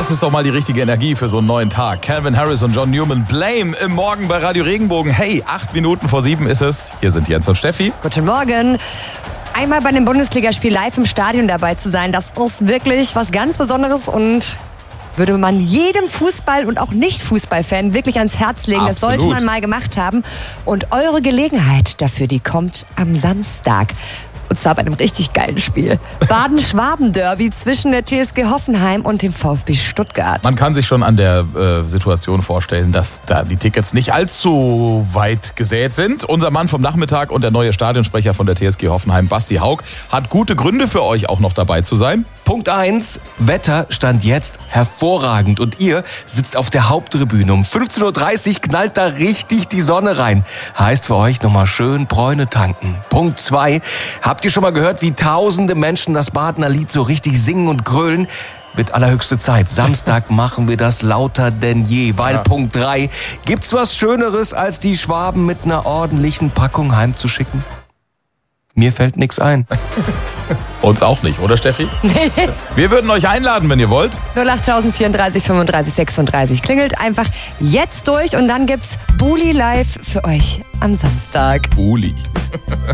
Das ist doch mal die richtige Energie für so einen neuen Tag. Calvin Harris und John Newman, Blame im Morgen bei Radio Regenbogen. Hey, 8 Minuten vor 7 ist es. Hier sind Jens und Steffi. Guten Morgen. Einmal bei einem Bundesligaspiel live im Stadion dabei zu sein, das ist wirklich was ganz Besonderes und würde man jedem Fußball- und auch Nicht-Fußball-Fan wirklich ans Herz legen. Absolut. Das sollte man mal gemacht haben. Und eure Gelegenheit dafür, die kommt am Samstag. Und zwar bei einem richtig geilen Spiel. Baden-Schwaben-Derby zwischen der TSG Hoffenheim und dem VfB Stuttgart. Man kann sich schon an der Situation vorstellen, dass da die Tickets nicht allzu weit gesät sind. Unser Mann vom Nachmittag und der neue Stadionsprecher von der TSG Hoffenheim, Basti Haug, hat gute Gründe für euch auch noch dabei zu sein. Punkt 1, Wetter stand jetzt hervorragend und ihr sitzt auf der Haupttribüne. Um 15.30 Uhr knallt da richtig die Sonne rein. Heißt für euch nochmal schön Bräune tanken. Punkt 2, habt ihr schon mal gehört, wie tausende Menschen das Badener Lied so richtig singen und grölen? Wird allerhöchste Zeit. Samstag machen wir das lauter denn je. Weil Punkt 3, gibt's was Schöneres, als die Schwaben mit einer ordentlichen Packung heimzuschicken? Mir fällt nichts ein. Uns auch nicht, oder Steffi? Nee. Wir würden euch einladen, wenn ihr wollt. 08034 35 36. Klingelt einfach jetzt durch und dann gibt's Bulli live für euch am Samstag. Bulli.